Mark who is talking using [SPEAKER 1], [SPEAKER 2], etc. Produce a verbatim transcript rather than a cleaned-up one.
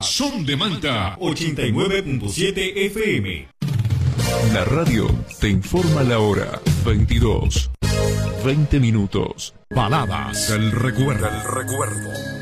[SPEAKER 1] Son de Manta ochenta y nueve punto siete F M.
[SPEAKER 2] La radio te informa la hora. veintidós, veinte minutos.
[SPEAKER 1] Baladas del recuerdo. Del recuerdo.